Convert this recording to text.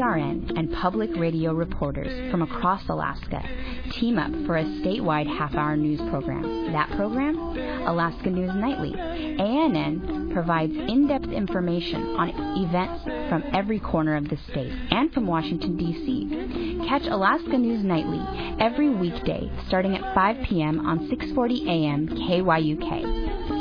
KPRN and public radio reporters from across Alaska team up for a statewide half-hour news program. That program? Alaska News Nightly. ANN provides in-depth information on events from every corner of the state and from Washington, D.C. Catch Alaska News Nightly every weekday starting at 5 p.m. on 640 a.m. KYUK.